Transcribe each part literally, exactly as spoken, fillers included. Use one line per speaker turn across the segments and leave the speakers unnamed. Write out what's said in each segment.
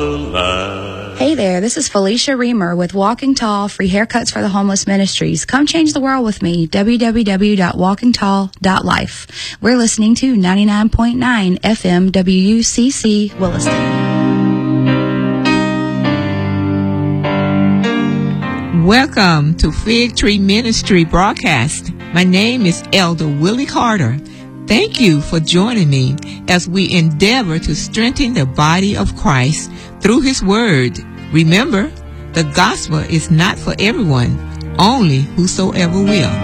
the line.
Hey there, this is Felicia Reamer with Walking Tall Free Haircuts for the Homeless Ministries. Come change the world with me, w w w dot walking tall dot life. We're listening to ninety-nine point nine F M W U C C Williston.
Welcome to Fig Tree Ministry broadcast. My name is Elder Willie Carter. Thank you for joining me as we endeavor to strengthen the body of Christ through His Word. Remember, the gospel is not for everyone, only whosoever will.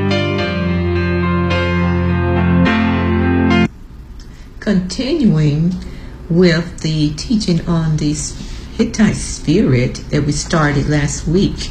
Continuing with the teaching on the Hittite spirit that we started last week.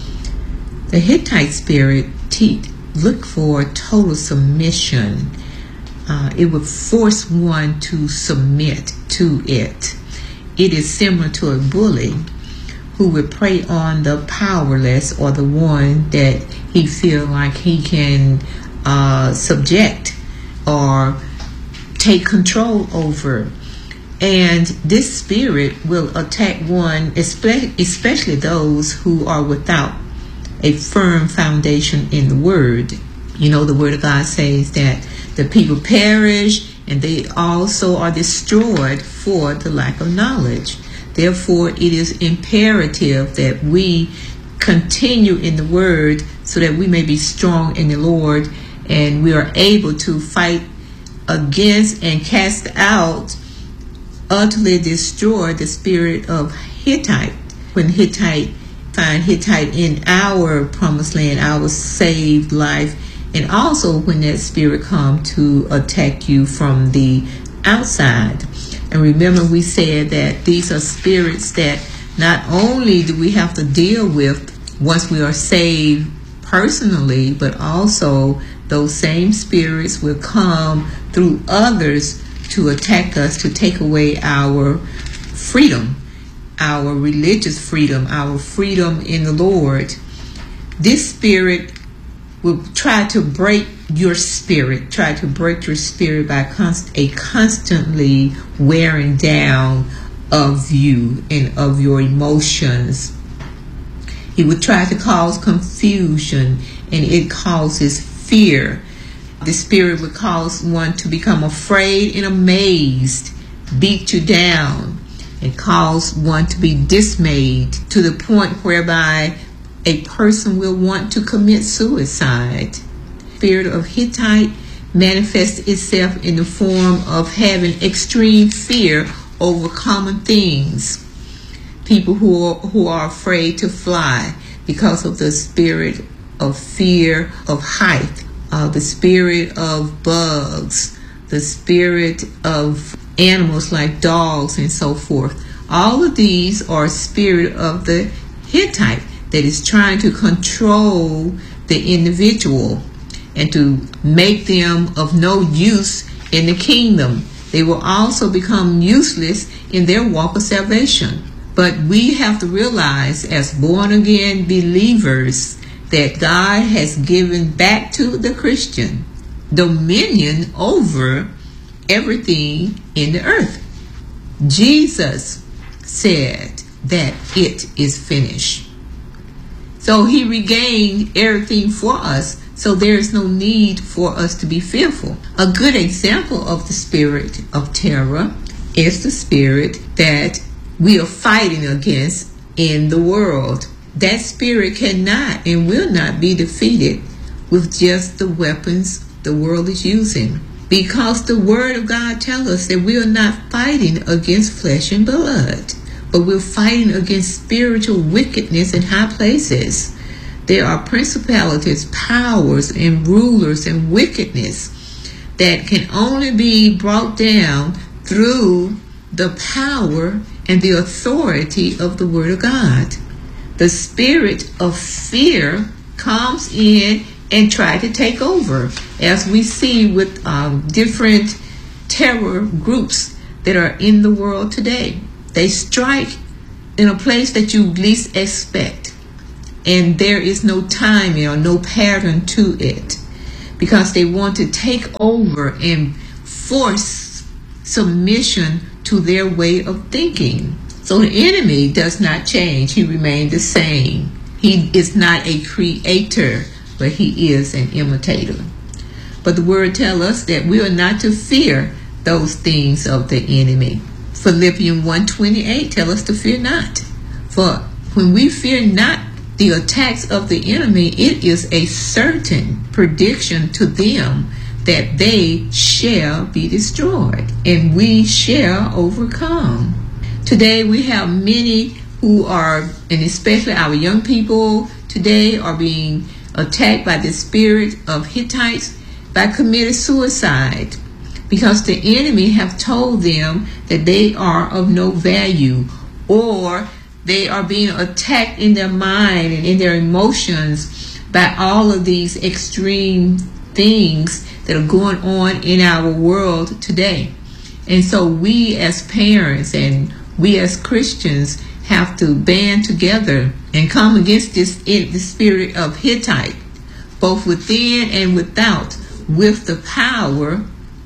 The Hittite spirit te- looked for total submission. Uh, it would force one to submit to it. It is similar to a bully who would prey on the powerless or the one that he feel like he can uh, subject or take control over. And this spirit will attack one, especially those who are without a firm foundation in the Word. You know, the Word of God says that the people perish and they also are destroyed for the lack of knowledge. Therefore, it is imperative that we continue in the Word so that we may be strong in the Lord and we are able to fight against and cast out, utterly destroy the spirit of Hittite. When Hittite find Hittite in our promised land, our saved life, and also when that spirit come to attack you from the outside. And remember, we said that these are spirits that not only do we have to deal with once we are saved personally, but also those same spirits will come through others to attack us, to take away our freedom, our religious freedom, our freedom in the Lord. This spirit will try to break your spirit, try to break your spirit by const- a constantly wearing down of you and of your emotions. He would try to cause confusion, and it causes fear. The spirit would cause one to become afraid and amazed, beat you down, and cause one to be dismayed to the point whereby a person will want to commit suicide. The spirit of Hittite manifests itself in the form of having extreme fear over common things. People who are, who are afraid to fly because of the spirit of fear of height, uh, the spirit of bugs, the spirit of animals like dogs and so forth. All of these are spirit of the Hittite that is trying to control the individual and to make them of no use in the kingdom. They will also become useless in their walk of salvation. But we have to realize as born again believers that God has given back to the Christian dominion over everything in the earth. Jesus said that it is finished. So he regained everything for us, so there is no need for us to be fearful. A good example of the spirit of terror is the spirit that we are fighting against in the world. That spirit cannot and will not be defeated with just the weapons the world is using. Because the Word of God tells us that we are not fighting against flesh and blood, but we're fighting against spiritual wickedness in high places. There are principalities, powers, and rulers and wickedness that can only be brought down through the power and the authority of the Word of God. The spirit of fear comes in and tries to take over, as we see with um, different terror groups that are in the world today. They strike in a place that you least expect, and there is no timing or no pattern to it, because they want to take over and force submission to their way of thinking. So the enemy does not change. He remained the same. He is not a creator, but he is an imitator. But the word tells us that we are not to fear those things of the enemy. Philippians one twenty-eight tells us to fear not. For when we fear not the attacks of the enemy, it is a certain prediction to them that they shall be destroyed, and we shall overcome. Today we have many who are, and especially our young people today, are being attacked by the spirit of Hittites by committed suicide, because the enemy have told them that they are of no value, or they are being attacked in their mind and in their emotions by all of these extreme things that are going on in our world today. And so we as parents and we as Christians have to band together and come against this the spirit of Hittite, both within and without, with the power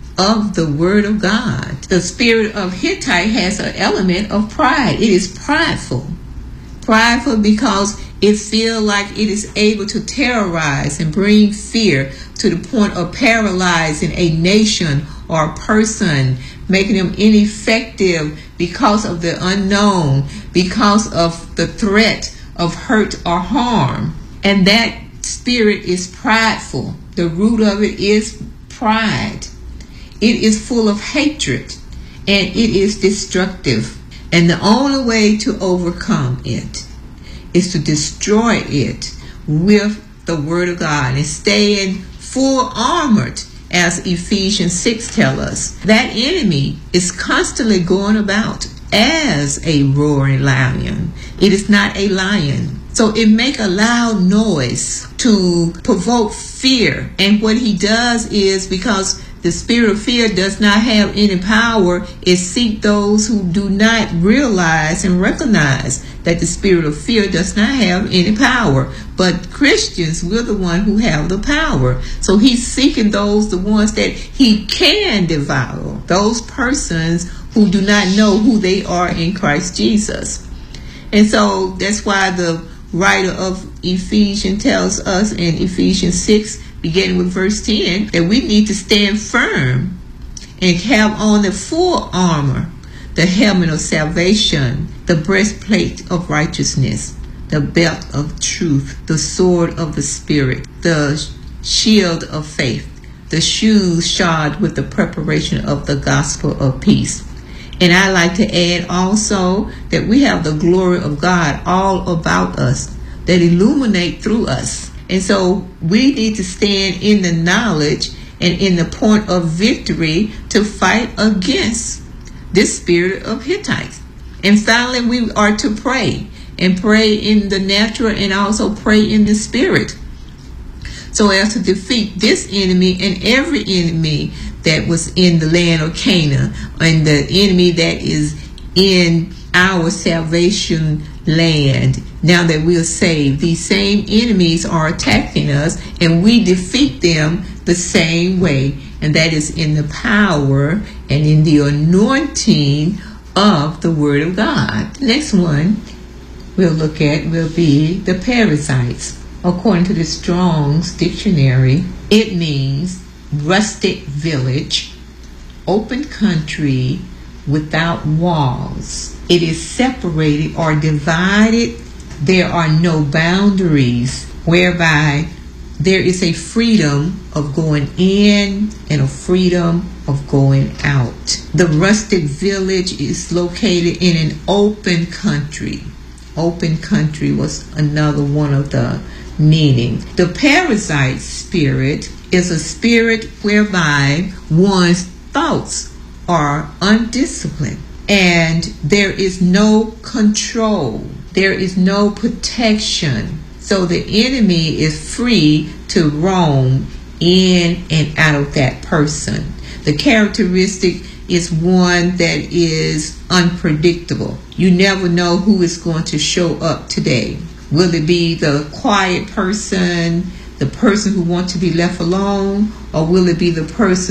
of the word of God. The spirit of Hittite has an element of pride. It is prideful. Prideful because it feels like it is able to terrorize and bring fear to the point of paralyzing a nation or a person, making them ineffective because of the unknown, because of the threat of hurt or harm. And that spirit is prideful. The root of it is pride. It is full of hatred, and it is destructive. And the only way to overcome it is to destroy it with the word of God and stay in full armored, as Ephesians six tells us. That enemy is constantly going about as a roaring lion. It is not a lion. So it make a loud noise to provoke fear. And what he does is, because the spirit of fear does not have any power, it seeks those who do not realize and recognize that the spirit of fear does not have any power. But Christians, we're the one who have the power. So he's seeking those, the ones that he can devour, those persons who do not know who they are in Christ Jesus. And so that's why the writer of Ephesians tells us in Ephesians six, beginning with verse ten, that we need to stand firm and have on the full armor, the helmet of salvation, the breastplate of righteousness, the belt of truth, the sword of the Spirit, the shield of faith, the shoes shod with the preparation of the gospel of peace. And I like to add also that we have the glory of God all about us that illuminate through us. And so we need to stand in the knowledge and in the point of victory to fight against this spirit of Hittites. And finally, we are to pray, and pray in the natural and also pray in the spirit, so as to defeat this enemy and every enemy that was in the land of Canaan, and the enemy that is in our salvation land. Now that we are saved, these same enemies are attacking us, and we defeat them the same way, and that is in the power and in the anointing of the word of God. Next one we'll look at will be the parasites. According to the Strong's dictionary, it means rustic village, open country without walls. It is separated or divided. There are no boundaries, whereby there is a freedom of going in and a freedom of going out. The rustic village is located in an open country. Open country was another one of the meanings. The parasite spirit is a spirit whereby one's thoughts are undisciplined, and there is no control. There is no protection. So the enemy is free to roam in and out of that person. The characteristic is one that is unpredictable. You never know who is going to show up today. Will it be the quiet person, the person who wants to be left alone, or will it be the person